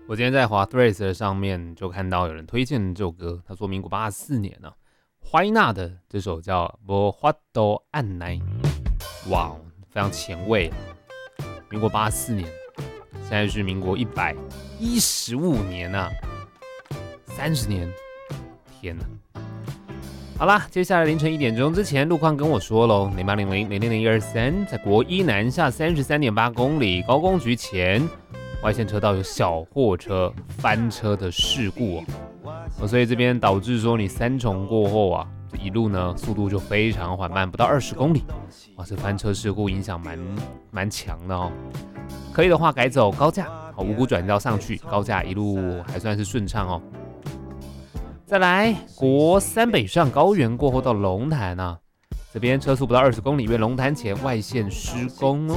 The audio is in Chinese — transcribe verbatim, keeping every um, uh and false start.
我今天在滑 Threads 的上面就看到有人推荐这首歌，他说民国八十四年呢、啊，怀纳的这首叫《无法度按耐》，哇，非常前卫。民国八十四年，现在是民国一百一十五年啊，三十年，天哪！好啦，接下来凌晨一点钟之前，路况跟我说喽，零八零零零零零一二三，在国一南下三十三点八公里，高工局前。外线车道有小货车翻车的事故哦，所以这边导致说你三重过后啊，这一路呢速度就非常缓慢，不到二十公里，哇，这翻车事故影响蛮蛮强的哦。可以的话改走高架，好五股转道上去，高架一路还算是顺畅哦。再来国三北上高原过后到龙潭啊，这边车速不到二十公里，因为龙潭前外线施工哦。